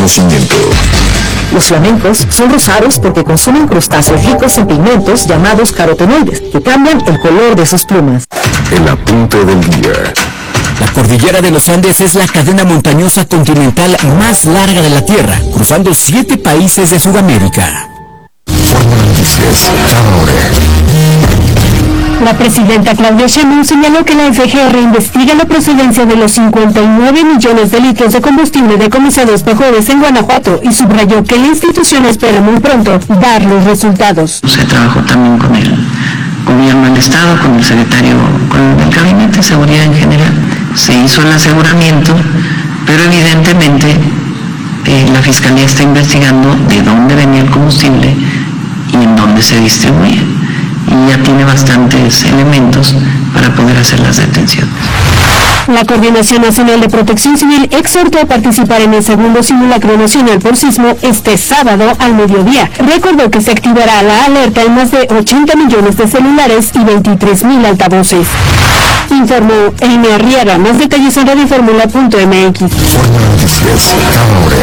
conocimiento. Los flamencos son rosados porque consumen crustáceos ricos en pigmentos llamados carotenoides, que cambian el color de sus plumas. El apunte del día. La cordillera de los Andes es la cadena montañosa continental más larga de la Tierra, cruzando 7 países de Sudamérica. Fórmula Noticias, cada hora. La presidenta Claudia Sheinbaum señaló que la FGR investiga la procedencia de los 59 millones de litros de combustible decomisados por jueves en Guanajuato y subrayó que la institución espera muy pronto dar los resultados. Se trabajó también con el gobierno del Estado, con el secretario, con el Gabinete de Seguridad en general. Se hizo el aseguramiento, pero evidentemente la Fiscalía está investigando de dónde venía el combustible y en dónde se distribuye. Y ya tiene bastantes elementos para poder hacer las detenciones. La Coordinación Nacional de Protección Civil exhortó a participar en el segundo simulacro nacional por sismo este sábado al mediodía. Recordó que se activará la alerta en más de 80 millones de celulares y 23,000 altavoces. Informó Eina Arriaga. Más detalles en radioformula.mx. Fórmula Noticias, cada hora.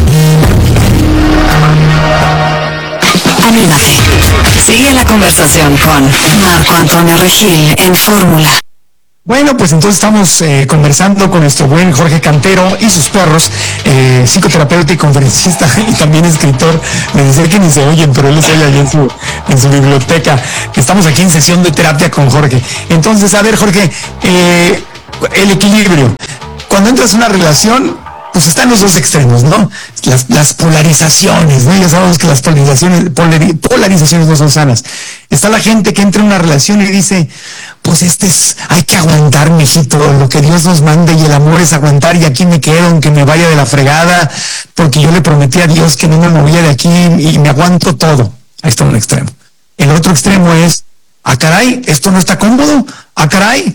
Anímate. Sigue la conversación con Marco Antonio Regil en Fórmula. Bueno, pues entonces estamos conversando con nuestro buen Jorge Cantero y sus perros, psicoterapeuta y conferencista y también escritor. Me decía que ni se oyen, pero él se oye ahí en su biblioteca. Estamos aquí en sesión de terapia con Jorge. Entonces, a ver, Jorge, el equilibrio. Cuando entras en una relación, pues están los dos extremos, ¿no? Las polarizaciones, ¿no? Ya sabemos que las polarizaciones no son sanas. Está la gente que entra en una relación y dice, pues hay que aguantar, mijito, lo que Dios nos mande, y el amor es aguantar, y aquí me quedo, aunque me vaya de la fregada, porque yo le prometí a Dios que no me movía de aquí y me aguanto todo. Ahí está un extremo. El otro extremo es, caray, esto no está cómodo, caray,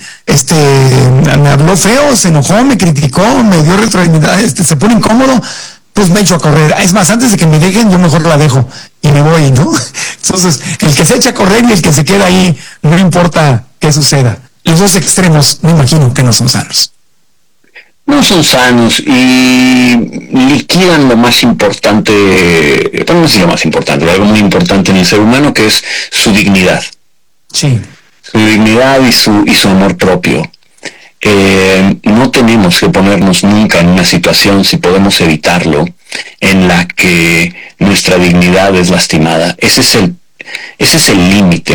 me habló feo, se enojó, me criticó, me dio retroalimentación, se pone incómodo, pues me echo a correr. Es más, antes de que me dejen, yo mejor la dejo y me voy, ¿no? Entonces, el que se echa a correr y el que se queda ahí, no importa qué suceda. Los dos extremos, me imagino que no son sanos. No son sanos y liquidan lo más importante, no sé si lo más importante, algo muy importante en el ser humano, que es su dignidad. Sí. Su dignidad y su amor propio. No tenemos que ponernos nunca en una situación, si podemos evitarlo, en la que nuestra dignidad es lastimada. Ese es el límite.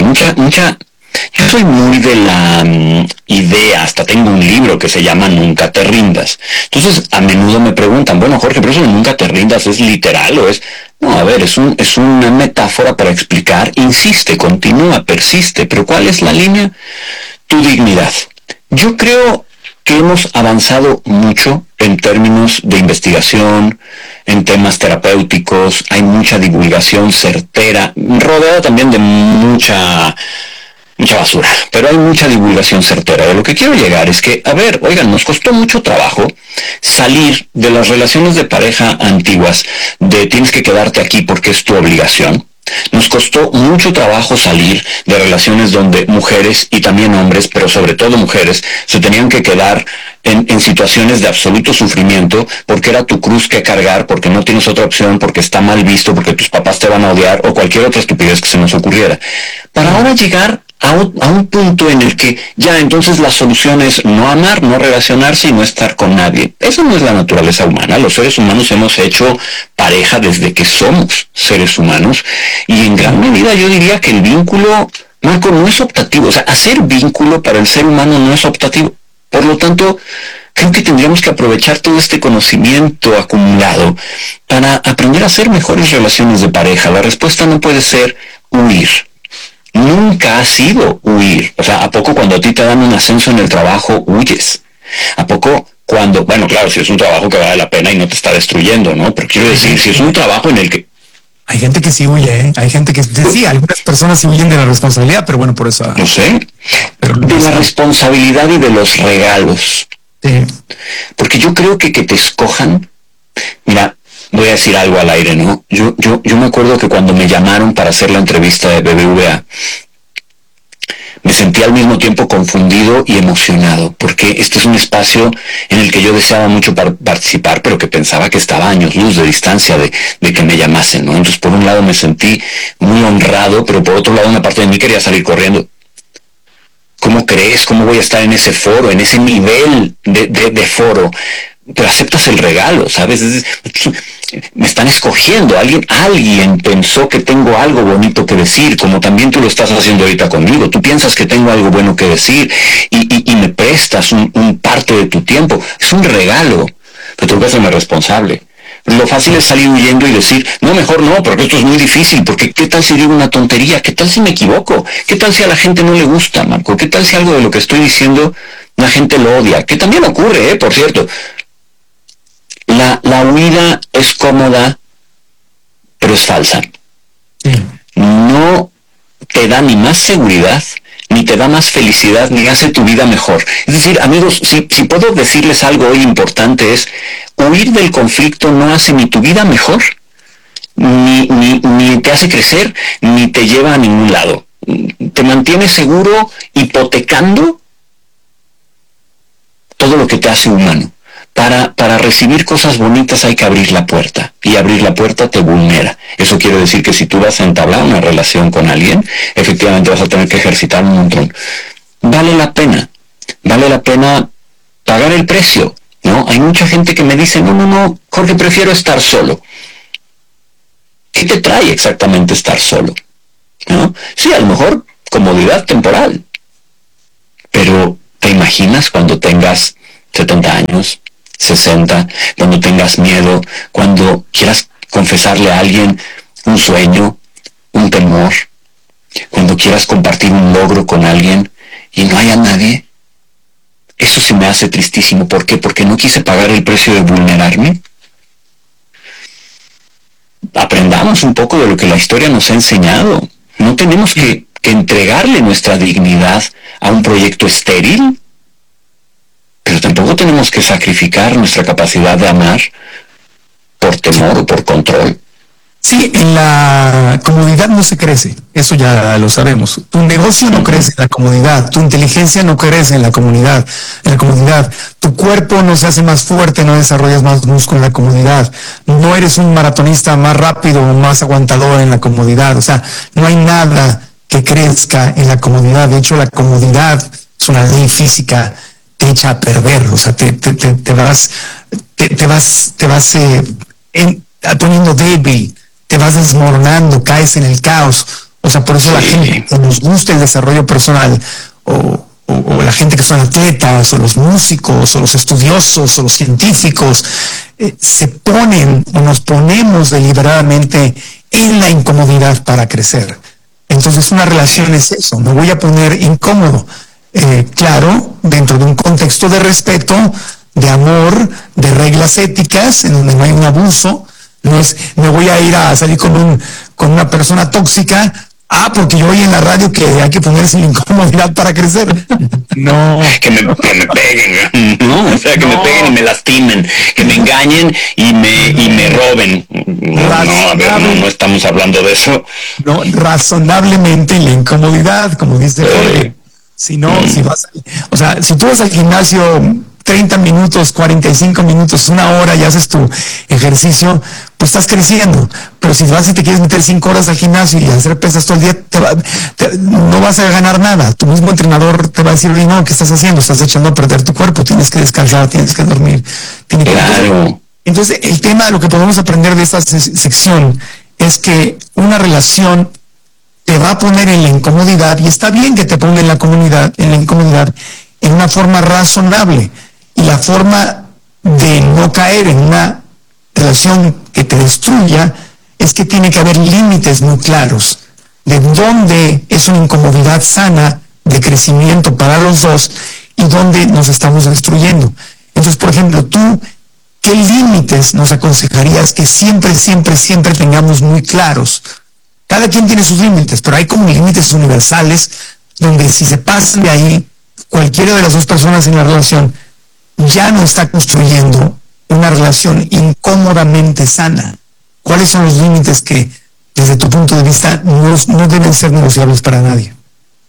Yo soy muy de la idea, hasta tengo un libro que se llama Nunca te rindas. Entonces, a menudo me preguntan, bueno, Jorge, pero eso de nunca te rindas, ¿es literal o es...? No, a ver, es una metáfora para explicar, insiste, continúa, persiste, pero ¿cuál es la línea? Tu dignidad. Yo creo que hemos avanzado mucho en términos de investigación, en temas terapéuticos, hay mucha divulgación certera, rodeada también de mucha basura, pero hay mucha divulgación certera. De lo que quiero llegar es que, oigan, nos costó mucho trabajo salir de las relaciones de pareja antiguas, de tienes que quedarte aquí porque es tu obligación. Nos costó mucho trabajo salir de relaciones donde mujeres y también hombres, pero sobre todo mujeres, se tenían que quedar en situaciones de absoluto sufrimiento porque era tu cruz que cargar, porque no tienes otra opción, porque está mal visto, porque tus papás te van a odiar o cualquier otra estupidez que se nos ocurriera. Para ahora llegar a un punto en el que ya entonces la solución es no amar, no relacionarse y no estar con nadie. Eso no es la naturaleza humana. Los seres humanos hemos hecho pareja desde que somos seres humanos y en gran medida yo diría que el vínculo, Marco, no es optativo. O sea, hacer vínculo para el ser humano no es optativo. Por lo tanto, creo que tendríamos que aprovechar todo este conocimiento acumulado para aprender a hacer mejores relaciones de pareja. La respuesta no puede ser huir. Nunca ha sido huir. O sea, ¿a poco cuando a ti te dan un ascenso en el trabajo, huyes? ¿A poco cuando, bueno, claro, si es un trabajo que vale la pena y no te está destruyendo, ¿no? Pero quiero decir, si es un trabajo en el que... Hay gente que sí huye, ¿eh? Hay gente que sí, algunas personas sí huyen de la responsabilidad, pero bueno, por eso... No sé. De la responsabilidad y de los regalos. Sí. Porque yo creo que te escojan... Mira, voy a decir algo al aire, ¿no? Yo me acuerdo que cuando me llamaron para hacer la entrevista de BBVA, me sentí al mismo tiempo confundido y emocionado, porque este es un espacio en el que yo deseaba mucho participar, pero que pensaba que estaba a años luz de distancia de que me llamasen, ¿no? Entonces, por un lado me sentí muy honrado, pero por otro lado una parte de mí quería salir corriendo. ¿Cómo crees? ¿Cómo voy a estar en ese foro, en ese nivel de foro? Pero aceptas el regalo, ¿sabes? Me están escogiendo, alguien pensó que tengo algo bonito que decir, como también tú lo estás haciendo ahorita conmigo. Tú piensas que tengo algo bueno que decir y me prestas un parte de tu tiempo. Es un regalo, pero tengo que hacerme responsable. Lo fácil es salir huyendo y decir, no, mejor no, porque esto es muy difícil, porque ¿qué tal si digo una tontería? ¿Qué tal si me equivoco? ¿Qué tal si a la gente no le gusta, Marco? ¿Qué tal si algo de lo que estoy diciendo la gente lo odia? Que también ocurre, por cierto. La huida es cómoda, pero es falsa. No te da ni más seguridad, ni te da más felicidad, ni hace tu vida mejor. Es decir, amigos, si puedo decirles algo hoy importante es, huir del conflicto no hace ni tu vida mejor, ni te hace crecer, ni te lleva a ningún lado. Te mantiene seguro, hipotecando todo lo que te hace humano. Para recibir cosas bonitas hay que abrir la puerta, y abrir la puerta te vulnera. Eso quiere decir que si tú vas a entablar una relación con alguien, efectivamente vas a tener que ejercitar un montón. Vale la pena pagar el precio, ¿no? Hay mucha gente que me dice, no, Jorge, prefiero estar solo. ¿Qué te trae exactamente estar solo? ¿No? Sí, a lo mejor comodidad temporal, pero ¿te imaginas cuando tengas 70 años? 60, cuando tengas miedo, cuando quieras confesarle a alguien un sueño, un temor, cuando quieras compartir un logro con alguien y no haya nadie. Eso se me hace tristísimo. ¿Por qué? Porque no quise pagar el precio de vulnerarme. Aprendamos un poco de lo que la historia nos ha enseñado. No tenemos que entregarle nuestra dignidad a un proyecto estéril, pero tampoco tenemos que sacrificar nuestra capacidad de amar por temor o por control. Sí, en la comodidad no se crece, eso ya lo sabemos. Tu negocio no crece en la comodidad, tu inteligencia no crece en la comodidad, tu cuerpo no se hace más fuerte, no desarrollas más músculo en la comodidad, no eres un maratonista más rápido o más aguantador en la comodidad, o sea, no hay nada que crezca en la comodidad. De hecho, la comodidad es una ley física, te echa a perder, o sea, te vas poniendo débil, te vas desmoronando, caes en el caos. O sea, por eso la gente que nos gusta el desarrollo personal, o la gente que son atletas, o los músicos, o los estudiosos, o los científicos, se ponen o nos ponemos deliberadamente en la incomodidad para crecer. Entonces una relación es eso, me voy a poner incómodo. Claro, dentro de un contexto de respeto, de amor, de reglas éticas, en donde no hay un abuso. No es, me voy a ir a salir con una persona tóxica, porque yo oí en la radio que hay que ponerse en incomodidad para crecer. No. Que me peguen, ¿no? O sea, que me peguen y me lastimen, que me engañen y me roben. No estamos hablando de eso. No, razonablemente en la incomodidad, como dice Jorge. Si no, si tú vas al gimnasio 30 minutos, 45 minutos, una hora y haces tu ejercicio, pues estás creciendo. Pero si vas y te quieres meter 5 horas al gimnasio y hacer pesas todo el día, no vas a ganar nada. Tu mismo entrenador te va a decir, no, ¿qué estás haciendo? Estás echando a perder tu cuerpo, tienes que descansar, tienes que dormir. Claro. Entonces, el tema, lo que podemos aprender de esta sección es que una relación te va a poner en la incomodidad, y está bien que te ponga en la incomodidad, en una forma razonable. Y la forma de no caer en una relación que te destruya es que tiene que haber límites muy claros de dónde es una incomodidad sana de crecimiento para los dos y dónde nos estamos destruyendo. Entonces, por ejemplo, tú, ¿qué límites nos aconsejarías que siempre tengamos muy claros? Cada quien tiene sus límites, pero hay como límites universales donde si se pasan de ahí, cualquiera de las dos personas en la relación ya no está construyendo una relación incómodamente sana. ¿Cuáles son los límites que, desde tu punto de vista, no deben ser negociables para nadie?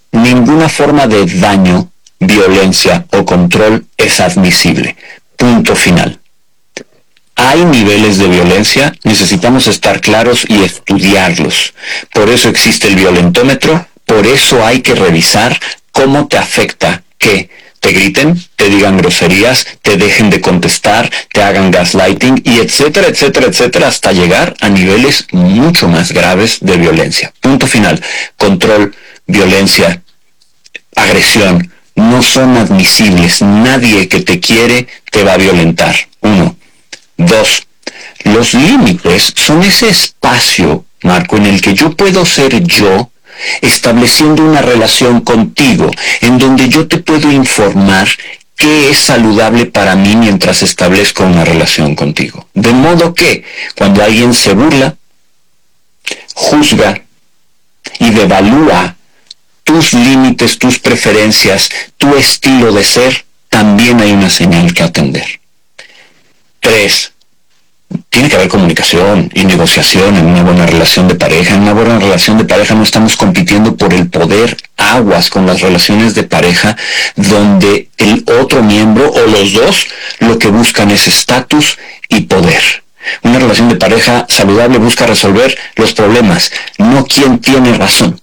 ninguna forma de daño, violencia o control es admisible. Punto final. Hay niveles de violencia, necesitamos estar claros y estudiarlos. Por eso existe el violentómetro, por eso hay que revisar cómo te afecta que te griten, te digan groserías, te dejen de contestar, te hagan gaslighting y etcétera, etcétera, etcétera, hasta llegar a niveles mucho más graves de violencia. Punto final. Control, violencia, agresión, no son admisibles. Nadie que te quiere te va a violentar. 1. 2. Los límites son ese espacio, Marco, en el que yo puedo ser yo, estableciendo una relación contigo, en donde yo te puedo informar qué es saludable para mí mientras establezco una relación contigo. De modo que, cuando alguien se burla, juzga y devalúa tus límites, tus preferencias, tu estilo de ser, también hay una señal que atender. 3. Tiene que haber comunicación y negociación en una buena relación de pareja. En una buena relación de pareja no estamos compitiendo por el poder. Aguas con las relaciones de pareja donde el otro miembro o los dos lo que buscan es estatus y poder. Una relación de pareja saludable busca resolver los problemas, no quién tiene razón.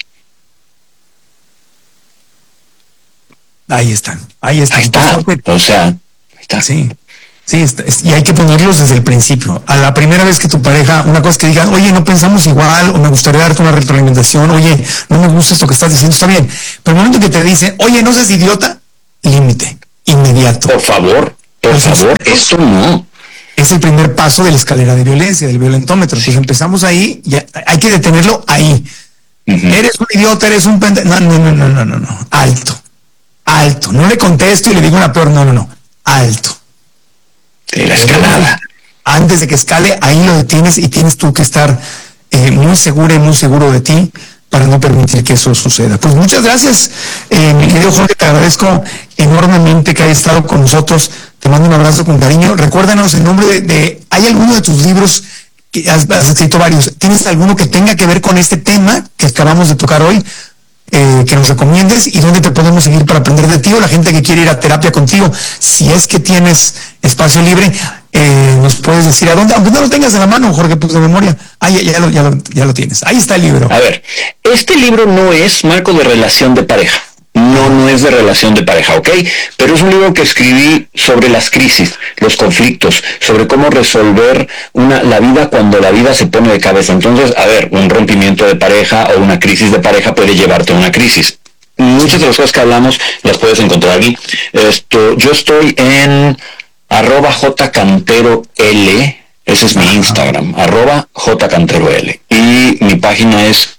Ahí están. Ahí está. O sea, ahí está. Sí. Sí, y hay que ponerlos desde el principio. A la primera vez que tu pareja, una cosa que diga, oye, no pensamos igual, o me gustaría darte una retroalimentación, oye, no me gusta esto que estás diciendo, está bien. Pero el momento que te dice, oye, no seas idiota, límite, inmediato. Por favor, esto no. Es el primer paso de la escalera de violencia, del violentómetro. Entonces empezamos ahí, ya, hay que detenerlo ahí. Eres un idiota, eres un pendejo. No. Alto. No le contesto y le digo una peor, no. Alto. De la escalada. Antes de que escale, ahí lo detienes y tienes tú que estar muy segura y muy seguro de ti para no permitir que eso suceda. Pues muchas gracias, mi querido Jorge, te agradezco enormemente que hayas estado con nosotros. Te mando un abrazo con cariño. Recuérdanos el nombre de ¿hay alguno de tus libros que has escrito varios? ¿Tienes alguno que tenga que ver con este tema que acabamos de tocar hoy? Que nos recomiendes y dónde te podemos seguir para aprender de ti, o la gente que quiere ir a terapia contigo, si es que tienes espacio libre, nos puedes decir a dónde, aunque no lo tengas en la mano, Jorge, pues de memoria, ya lo tienes, ahí está el libro. A ver, este libro no es, Marco, de relación de pareja, no es de relación de pareja, ¿ok? Pero es un libro que escribí sobre las crisis, los conflictos, sobre cómo resolver la vida cuando la vida se pone de cabeza. Entonces, a ver, un rompimiento de pareja o una crisis de pareja puede llevarte a una crisis. Muchas de las cosas que hablamos las puedes encontrar aquí. Yo estoy en @jcanterol, ese es mi Instagram, @jcanterol, y mi página es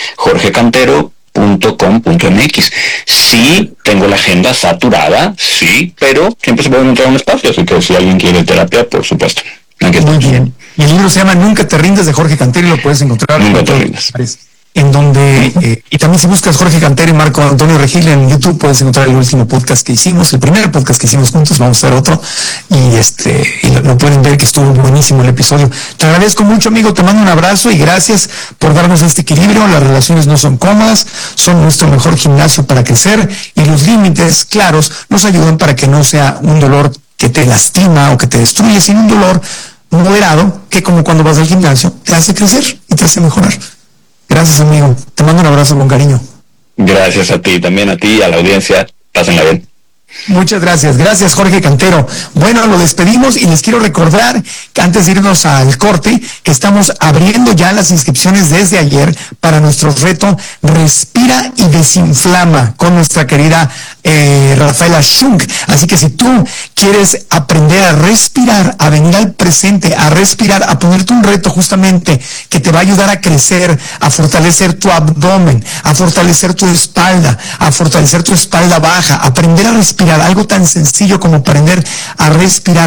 jorgecantero.com.mx. Sí, tengo la agenda saturada, sí, pero siempre se puede encontrar un espacio, así que si alguien quiere terapia, por supuesto. Muy bien. Y el libro se llama Nunca te rindas, de Jorge Cantero, y lo puedes encontrar Nunca te rindas. En donde, y también si buscas Jorge Cantero y Marco Antonio Regil en YouTube, puedes encontrar el último podcast que hicimos, el primer podcast que hicimos juntos. Vamos a hacer otro, y lo pueden ver, que estuvo buenísimo el episodio. Te agradezco mucho, amigo, te mando un abrazo y gracias por darnos este equilibrio. Las relaciones no son cómodas, son nuestro mejor gimnasio para crecer, y los límites claros nos ayudan para que no sea un dolor que te lastima o que te destruye, sino un dolor moderado que, como cuando vas al gimnasio, te hace crecer y te hace mejorar. Gracias, amigo. Te mando un abrazo con cariño. Gracias a ti, también a ti y a la audiencia. Pásenla bien. Muchas gracias. Gracias, Jorge Cantero. Bueno, lo despedimos y les quiero recordar que antes de irnos al corte, que estamos abriendo ya las inscripciones desde ayer para nuestro reto Respira y Desinflama con nuestra querida Rafaela Schunk. Así que si tú quieres aprender a respirar, a venir al presente, a respirar, a ponerte un reto justamente que te va a ayudar a crecer, a fortalecer tu abdomen, a fortalecer tu espalda, a fortalecer tu espalda baja, aprender a respirar, algo tan sencillo como aprender a respirar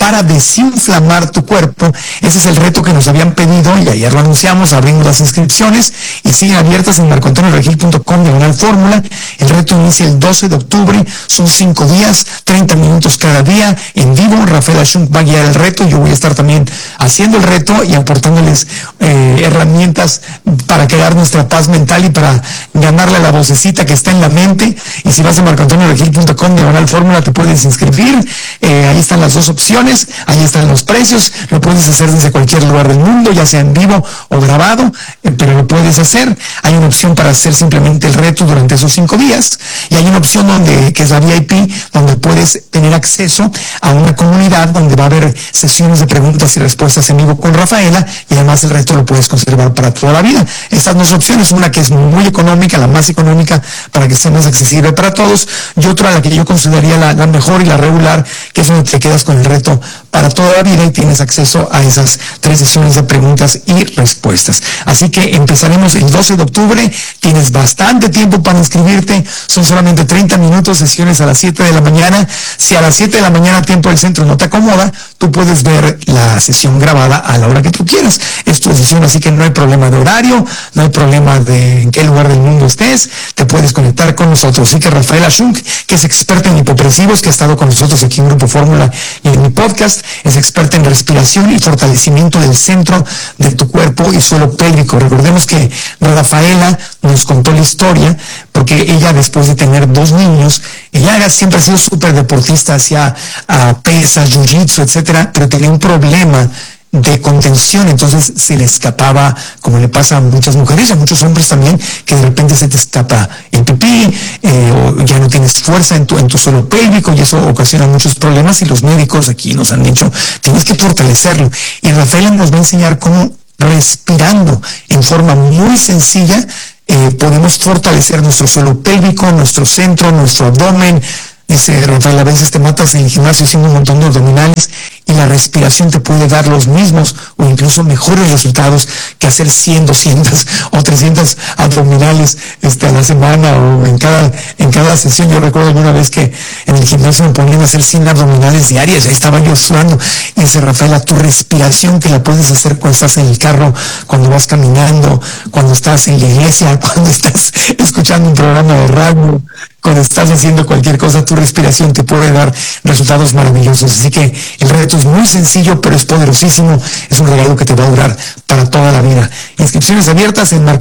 para desinflamar tu cuerpo. Ese es el reto que nos habían pedido y ayer lo anunciamos, abrimos las inscripciones y siguen abiertas en marcoantonioregil.com/fórmula. El reto inicia el 12 de octubre, son 5 días, 30 minutos cada día, en vivo. Rafael Ashunk va a guiar el reto, yo voy a estar también haciendo el reto y aportándoles herramientas para crear nuestra paz mental y para ganarle a la vocecita que está en la mente. Y si vas a marcoantonioregil.com/fórmula te puedes inscribir, ahí están las dos opciones. Ahí están los precios, lo puedes hacer desde cualquier lugar del mundo, ya sea en vivo o grabado, pero lo puedes hacer. Hay una opción para hacer simplemente el reto durante esos 5 días y hay una opción que es la VIP, donde puedes tener acceso a una comunidad donde va a haber sesiones de preguntas y respuestas en vivo con Rafaela y además el reto lo puedes conservar para toda la vida. Estas dos opciones, una que es muy económica, la más económica para que esté más accesible para todos, y otra la que yo consideraría la mejor y la regular, que es donde te quedas con el reto para toda la vida y tienes acceso a esas 3 sesiones de preguntas y respuestas. Así que empezaremos el 12 de octubre, tienes bastante tiempo para inscribirte, son solamente 30 minutos, sesiones a las 7 de la mañana. Si a las 7 de la mañana tiempo del centro no te acomoda, tú puedes ver la sesión grabada a la hora que tú quieras. Es tu decisión, así que no hay problema de horario, no hay problema de en qué lugar del mundo estés, te puedes conectar con nosotros. Así que Rafael Ashunk, que es experta en hipopresivos, que ha estado con nosotros aquí en Grupo Fórmula y en mi podcast, es experta en respiración y fortalecimiento del centro de tu cuerpo y suelo pélvico. Recordemos que Rafaela nos contó la historia porque ella, después de tener 2 niños, ella siempre ha sido súper deportista, hacía pesas, jiu-jitsu, etcétera, pero tenía un problema de contención, entonces se le escapaba, como le pasa a muchas mujeres y a muchos hombres también, que de repente se te escapa el pipí, o ya no tienes fuerza en tu suelo pélvico y eso ocasiona muchos problemas y los médicos aquí nos han dicho, tienes que fortalecerlo. Y Rafaela nos va a enseñar cómo respirando en forma muy sencilla podemos fortalecer nuestro suelo pélvico, nuestro centro, nuestro abdomen. Dice Rafael, a veces te matas en el gimnasio haciendo un montón de abdominales y la respiración te puede dar los mismos o incluso mejores resultados que hacer 100, 200 o 300 abdominales a la semana o en cada sesión. Yo recuerdo alguna vez que en el gimnasio me ponían a hacer 100 abdominales diarias, ahí estaba yo sudando. Y dice Rafaela, tu respiración que la puedes hacer cuando estás en el carro, cuando vas caminando, cuando estás en la iglesia, cuando estás escuchando un programa de radio, cuando estás haciendo cualquier cosa, tu respiración te puede dar resultados maravillosos. Así que el reto es muy sencillo, pero es poderosísimo. Es un regalo que te va a durar para toda la vida. Inscripciones abiertas en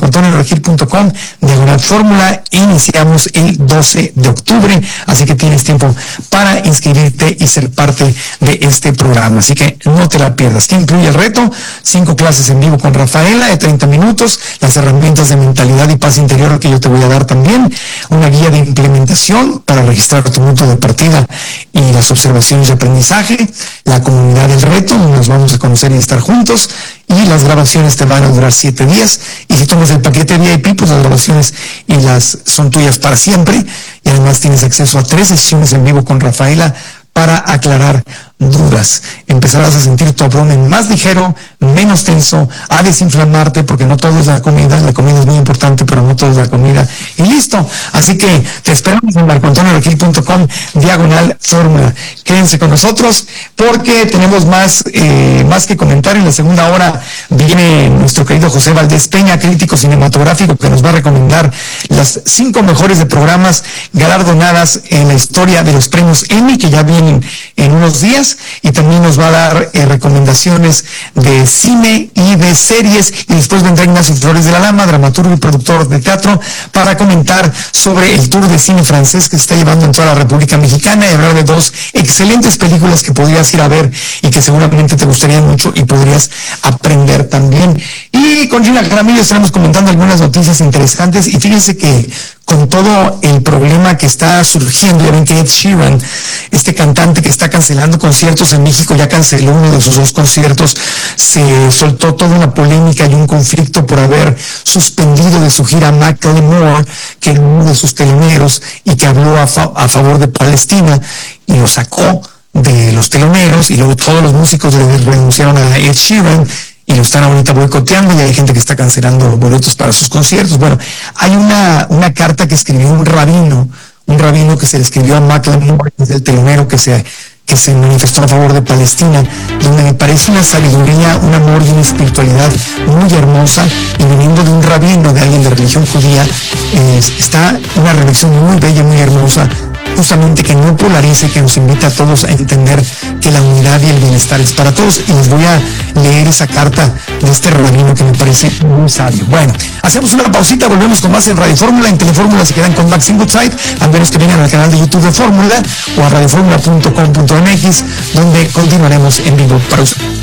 marcoantonioregil.com/fórmula. Iniciamos el 12 de octubre, así que tienes tiempo para inscribirte y ser parte de este programa. Así que no te la pierdas. ¿Qué incluye el reto? 5 clases en vivo con Rafaela de 30 minutos, las herramientas de mentalidad y paz interior que yo te voy a dar también, una guía de implementación para registrar tu punto de partida y las observaciones de aprendizaje, la comunidad del reto, donde nos vamos a conocer y estar juntos, y las grabaciones te van a durar 7 días, y si tomas el paquete VIP, pues las grabaciones son tuyas para siempre, y además tienes acceso a 3 sesiones en vivo con Rafaela para aclarar dudas. Empezarás a sentir tu abdomen más ligero, menos tenso, a desinflamarte, porque no todo es la comida es muy importante, pero no todo es la comida, y listo. Así que te esperamos en marcoantonioregil.com/fórmula. Quédense con nosotros, porque tenemos más que comentar. En la segunda hora viene nuestro querido José Valdés Peña, crítico cinematográfico, que nos va a recomendar las 5 mejores de programas galardonadas en la historia de los premios Emmy, que ya vienen en unos días, y también nos va a dar recomendaciones de cine y de series, y después vendrá Ignacio Flores de la Lama, dramaturgo y productor de teatro, para comentar sobre el tour de cine francés que se está llevando en toda la República Mexicana y hablar de 2 excelentes películas que podrías ir a ver y que seguramente te gustarían mucho y podrías aprender también. Y con Gina Jaramillo estaremos comentando algunas noticias interesantes, y fíjense que con todo el problema que está surgiendo, ya ven que Ed Sheeran, este cantante que está cancelando conciertos en México, ya canceló uno de sus 2 conciertos, se soltó toda una polémica y un conflicto por haber suspendido de su gira Macklemore, que era uno de sus teloneros y que habló a favor de Palestina, y lo sacó de los teloneros, y luego todos los músicos le renunciaron a Ed Sheeran y lo están ahorita boicoteando, y hay gente que está cancelando boletos para sus conciertos. Bueno, hay una carta que escribió un rabino que se le escribió a Macklemore, que es el telonero que que se manifestó a favor de Palestina, donde me parece una sabiduría, un amor y una espiritualidad muy hermosa, y viniendo de un rabino, de alguien de religión judía, está una reflexión muy bella, muy hermosa, justamente que no polarice, que nos invita a todos a entender que la unidad y el bienestar es para todos. Y les voy a leer esa carta de este rabino que me parece muy sabio. Bueno, hacemos una pausita, volvemos con más en Radio Fórmula. En Telefórmula se quedan con Max Woodside, al menos que vengan al canal de YouTube de Fórmula o a radioformula.com.mx, donde continuaremos en vivo para usted.